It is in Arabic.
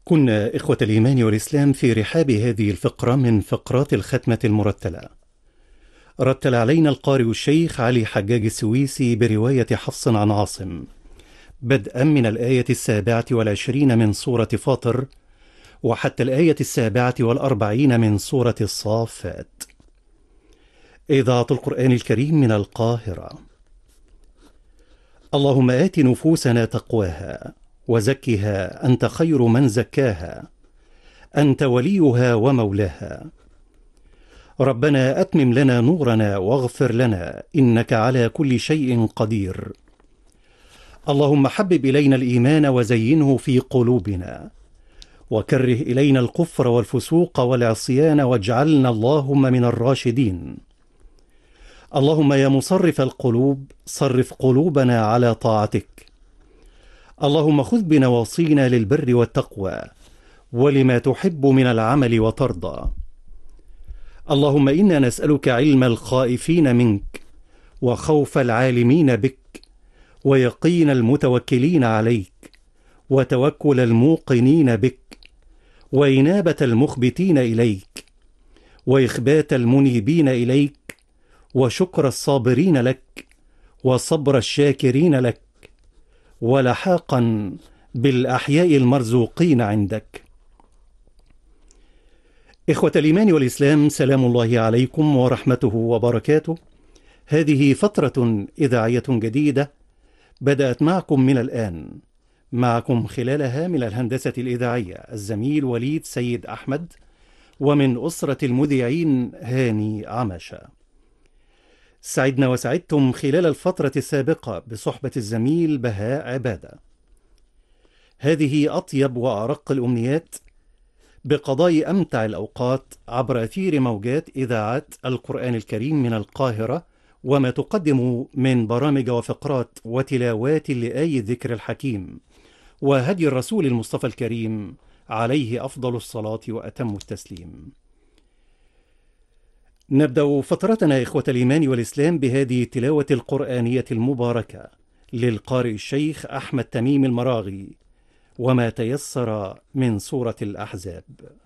كنا إخوة الإيمان والإسلام في رحاب هذه الفقرة من فقرات الختمة المرتلة. رتل علينا القارئ الشيخ علي حجاج السويسي برواية حفص عن عاصم، بدءا من الآية 27 من سورة فاطر وحتى الآية 47 من سورة الصافات. إذاعة القرآن الكريم من القاهرة. اللهم آت نفوسنا تقواها وزكها أنت خير من زكاها، أنت وليها ومولاها. ربنا أتمم لنا نورنا واغفر لنا إنك على كل شيء قدير. اللهم حبب إلينا الإيمان وزينه في قلوبنا، وكره إلينا الكفر والفسوق والعصيان واجعلنا اللهم من الراشدين. اللهم يا مصرف القلوب صرف قلوبنا على طاعتك. اللهم خذ بنواصينا للبر والتقوى ولما تحب من العمل وترضى. اللهم إنا نسألك علم الخائفين منك وخوف العالمين بك ويقين المتوكلين عليك وتوكل الموقنين بك وإنابة المخبتين إليك وإخبات المنيبين إليك وشكر الصابرين لك وصبر الشاكرين لك ولحاقا بالأحياء المرزوقين عندك. إخوة الإيمان والإسلام، سلام الله عليكم ورحمته وبركاته. هذه فترة إذاعية جديدة بدأت معكم من الآن. معكم خلالها من الهندسة الإذاعية الزميل وليد سيد أحمد، ومن أسرة المذيعين هاني عماشة. سعدنا وسعدتم خلال الفترة السابقة بصحبة الزميل بهاء عبادة. هذه أطيب وأرق الأمنيات بقضاء أمتع الأوقات عبر أثير موجات إذاعات القرآن الكريم من القاهرة، وما تقدم من برامج وفقرات وتلاوات لآي الذكر الحكيم وهدي الرسول المصطفى الكريم عليه أفضل الصلاة وأتم التسليم. نبدأ فترتنا إخوة الإيمان والإسلام بهذه التلاوة القرآنية المباركة للقارئ الشيخ أحمد تميم المراغي، وما تيسر من سورة الأحزاب.